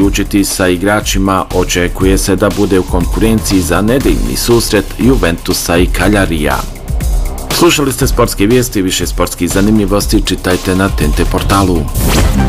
odlučiti sa igračima. Očekuje se da bude u konkurenciji za nedeljni susret Juventusa i Cagliarija. Slušali ste sportske vijesti, više sportskih zanimljivosti čitajte na TNT portalu.